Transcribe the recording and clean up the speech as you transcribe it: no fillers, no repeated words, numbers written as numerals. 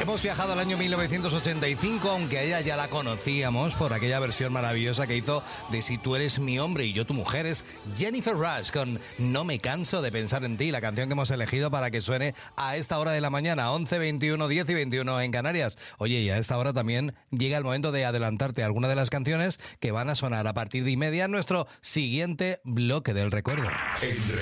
Hemos viajado al año 1985, aunque a ella ya la conocíamos por aquella versión maravillosa que hizo de Si tú eres mi hombre y yo tu mujer. Es Jennifer Rush con No me canso de pensar en ti, la canción que hemos elegido para que suene a esta hora de la mañana, 11, 21, 10 y 21 en Canarias. Oye, y a esta hora también llega el momento de adelantarte alguna de las canciones que van a sonar a partir de inmediato en nuestro siguiente bloque del recuerdo.